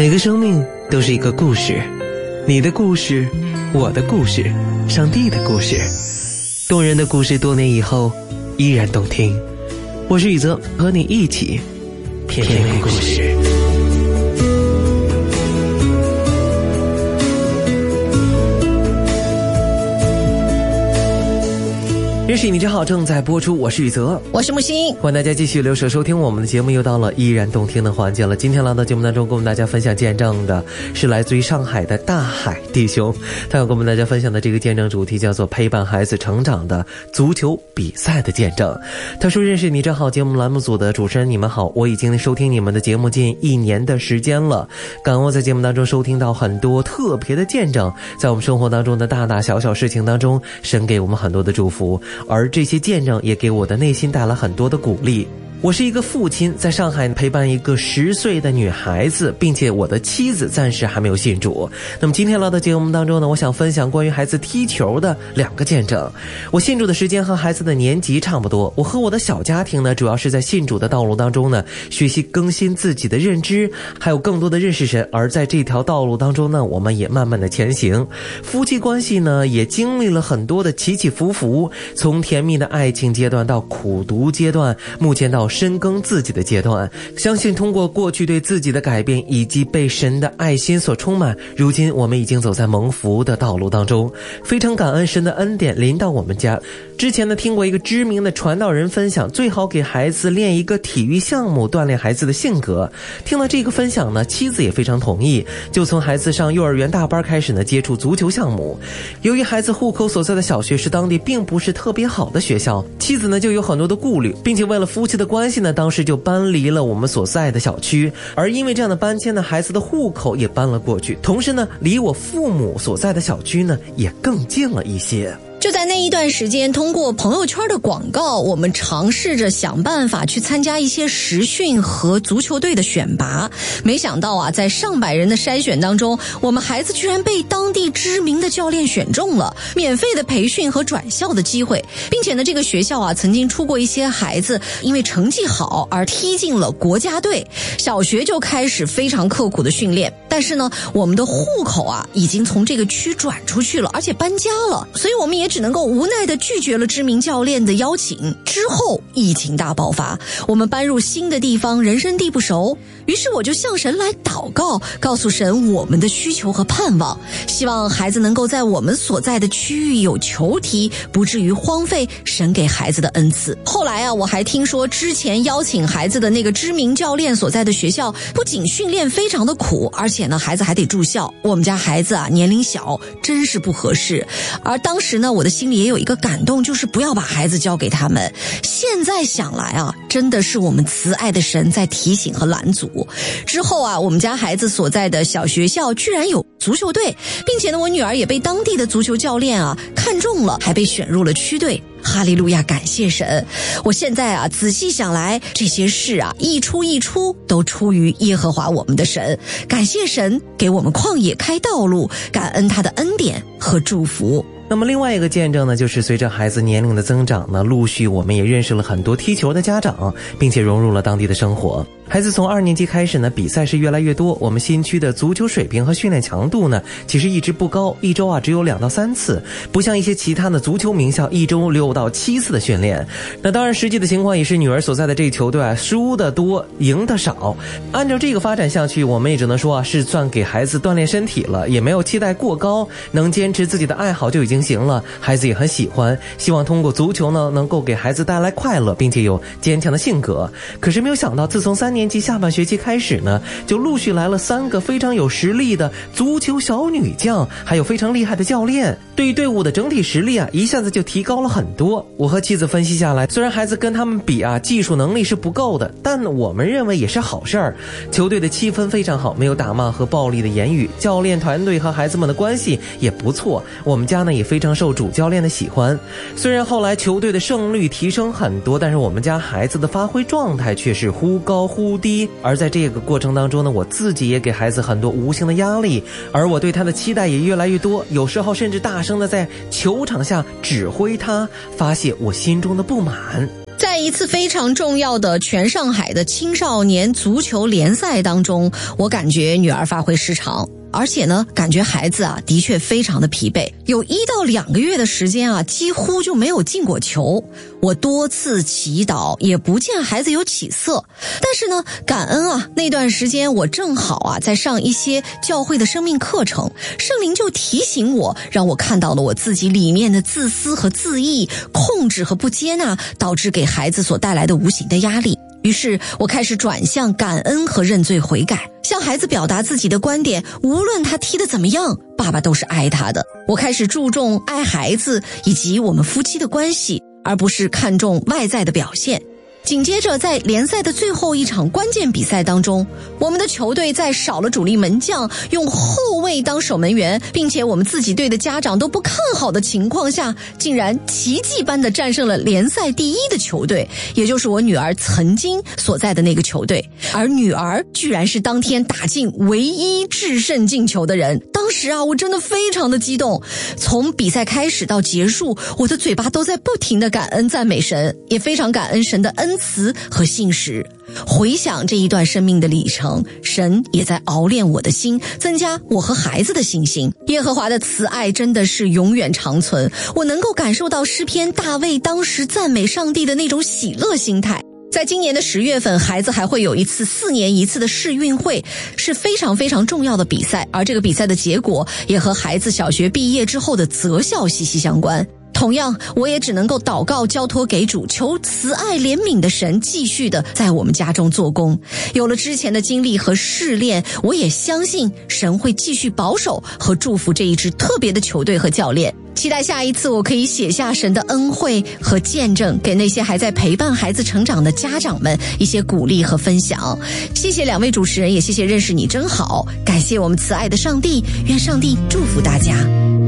每个生命都是一个故事，你的故事，我的故事，上帝的故事，动人的故事，多年以后依然动听。我是宇泽，和你一起品味故事。认识你真好正在播出，我是宇泽， 我是木星， 欢迎大家继续留守收听我们的节目。又到了依然动听的环节了。今天来到节目当中跟我们大家分享见证的是来自于上海的大海弟兄，他要跟我们大家分享的这个见证主题叫做陪伴孩子成长的足球比赛的见证。他说，认识你真好节目栏目组的主持人你们好，我已经收听你们的节目近1年的时间了，感恩我在节目当中收听到很多特别的见证，在我们生活当中的大大小小事情当中，神给我们很多的祝福，而这些见证也给我的内心带来很多的鼓励。我是一个父亲，在上海陪伴一个10岁的女孩子，并且我的妻子暂时还没有信主。那么今天来到节目当中呢，我想分享关于孩子踢球的2个见证。我信主的时间和孩子的年级差不多，我和我的小家庭呢，主要是在信主的道路当中呢，学习更新自己的认知，还有更多的认识神。而在这条道路当中呢，我们也慢慢的前行。夫妻关系呢，也经历了很多的起起伏伏，从甜蜜的爱情阶段到苦读阶段，目前到深耕自己的阶段。相信通过过去对自己的改变以及被神的爱心所充满，如今我们已经走在蒙福的道路当中，非常感恩神的恩典临到我们家。之前呢，听过一个知名的传道人分享，最好给孩子练一个体育项目，锻炼孩子的性格。听了这个分享呢，妻子也非常同意，就从孩子上幼儿园大班开始呢，接触足球项目。由于孩子户口所在的小学是当地并不是特别好的学校，妻子呢就有很多的顾虑，并且为了夫妻的关系呢，当时就搬离了我们所在的小区。而因为这样的搬迁呢，孩子的户口也搬了过去，同时呢，离我父母所在的小区呢也更近了一些。 就在那一段时间，通过朋友圈的广告，我们尝试着想办法去参加一些实训和足球队的选拔。没想到啊，在上百人的筛选当中，我们孩子居然被当地知名的教练选中了，免费的培训和转校的机会，并且呢，这个学校啊曾经出过一些孩子因为成绩好而踢进了国家队。小学就开始非常刻苦的训练，但是呢，我们的户口啊已经从这个区转出去了，而且搬家了，所以我们也只能够无奈地拒绝了知名教练的邀请。之后疫情大爆发，我们搬入新的地方，人生地不熟，于是我就向神来祷告，告诉神我们的需求和盼望，希望孩子能够在我们所在的区域有球踢，不至于荒废神给孩子的恩赐。后来啊，我还听说之前邀请孩子的那个知名教练所在的学校，不仅训练非常的苦，而且呢孩子还得住校。我们家孩子啊年龄小，真是不合适。而当时呢，我的心里也有一个感动，就是不要把孩子交给他们。现在想来啊，真的是我们慈爱的神在提醒和拦阻。之后啊，我们家孩子所在的小学校居然有足球队，并且呢，我女儿也被当地的足球教练啊看中了，还被选入了区队。哈利路亚，感谢神！我现在啊仔细想来，这些事啊一出都出于耶和华我们的神。感谢神给我们旷野开道路，感恩他的恩典和祝福。 那么另外一个见证呢，就是随着孩子年龄的增长呢，陆续我们也认识了很多踢球的家长，并且融入了当地的生活。孩子从2年级开始呢，比赛是越来越多。我们新区的足球水平和训练强度呢，其实一直不高，一周啊只有2到3次，不像一些其他的足球名校一周6到7次的训练。那当然，实际的情况也是女儿所在的这个球队啊，输的多，赢的少。按照这个发展下去，我们也只能说啊，是算给孩子锻炼身体了，也没有期待过高，能坚持自己的爱好就已经行了。孩子也很喜欢，希望通过足球呢，能够给孩子带来快乐，并且有坚强的性格。可是没有想到，自从3年级下半学期开始呢，就陆续来了3个非常有实力的足球小女将，还有非常厉害的教练，对于队伍的整体实力啊，一下子就提高了很多。我和妻子分析下来，虽然孩子跟他们比啊，技术能力是不够的，但我们认为也是好事儿。球队的气氛非常好，没有打骂和暴力的言语，教练团队和孩子们的关系也不错。我们家呢也非常受主教练的喜欢。虽然后来球队的胜率提升很多，但是我们家孩子的发挥状态却是忽高忽低。而在这个过程当中呢，我自己也给孩子很多无形的压力，而我对他的期待也越来越多，有时候甚至大声的在球场下指挥他，发泄我心中的不满。 在一次非常重要的全上海的青少年足球联赛当中，我感觉女儿发挥失常。而且呢，感觉孩子啊的确非常的疲惫，有1到2个月的时间啊，几乎就没有进过球。我多次祈祷，也不见孩子有起色。但是呢，感恩啊，那段时间我正好啊在上一些教会的生命课程，圣灵就提醒我，让我看到了我自己里面的自私和自义、控制和不接纳，导致给孩子所带来的无形的压力。于是我开始转向感恩和认罪悔改，向孩子表达自己的观点，无论他踢得怎么样，爸爸都是爱他的。我开始注重爱孩子以及我们夫妻的关系，而不是看重外在的表现。紧接着在联赛的最后一场关键比赛当中，我们的球队在少了主力门将，用后卫当守门员，并且我们自己队的家长都不看好的情况下，竟然奇迹般的战胜了联赛第1的球队，也就是我女儿曾经所在的那个球队。而女儿居然是当天打进唯一制胜进球的人。当时啊，我真的非常的激动，从比赛开始到结束，我的嘴巴都在不停的感恩赞美神，也非常感恩神的恩慈和信实。回想这一段生命的里程，神也在熬炼我的心，增加我和孩子的信心。耶和华的慈爱真的是永远长存，我能够感受到诗篇大卫当时赞美上帝的那种喜乐心态。在今年的10月份，孩子还会有一次4年一次的世运会，是非常非常重要的比赛，而这个比赛的结果也和孩子小学毕业之后的择校息息相关。同样，我也只能够祷告交托给主，求慈爱怜悯的神继续的在我们家中做工。有了之前的经历和试炼，我也相信神会继续保守和祝福这一支特别的球队和教练。期待下一次我可以写下神的恩惠和见证，给那些还在陪伴孩子成长的家长们一些鼓励和分享。谢谢2位主持人，也谢谢认识你真好，感谢我们慈爱的上帝，愿上帝祝福大家。